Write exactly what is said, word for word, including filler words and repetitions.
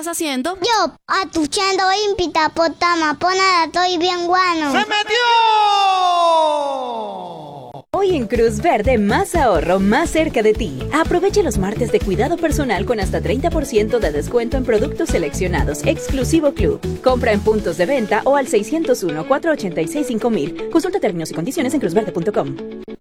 estás haciendo? Yo, atuchando impita potama, ponada, estoy bien guano. ¡Se metió! Hoy en Cruz Verde, más ahorro, más cerca de ti. Aprovecha los martes de cuidado personal con hasta treinta por ciento de descuento en productos seleccionados, exclusivo club. Compra en puntos de venta o al seiscientos uno, cuatrocientos ochenta y seis, cinco mil. Consulta términos y condiciones en cruz verde punto com.